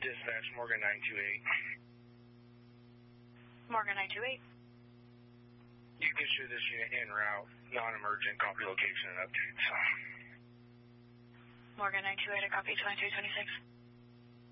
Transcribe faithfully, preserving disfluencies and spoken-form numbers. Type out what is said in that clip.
Dispatch, Morgan nine two eight. Morgan nine two eight. You can show this unit en route, non-emergent, copy location and updates. Morgan nine two eight, I copy twenty-three twenty-six.